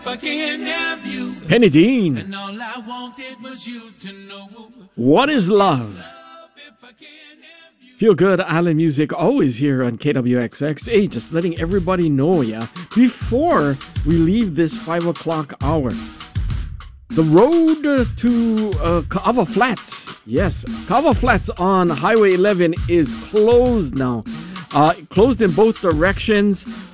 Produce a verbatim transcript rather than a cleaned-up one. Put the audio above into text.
Penny Dean. What is love? Feel good island music always here on K W X X. Hey, just letting everybody know, yeah, before we leave this five o'clock hour, the road to uh, Kaava Flats, yes, Kaava Flats on Highway eleven is closed now. Uh, closed in both directions.